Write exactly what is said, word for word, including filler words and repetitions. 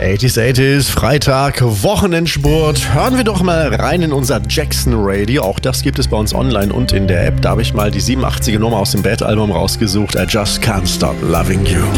achtziger, achtziger, Freitag, Wochenendspurt. Hören wir doch mal rein in unser Jackson Radio. Auch das gibt es bei uns online und in der App. Da habe ich mal die siebenundachtziger Nummer aus dem Bad Album rausgesucht. I Just Can't Stop Loving You.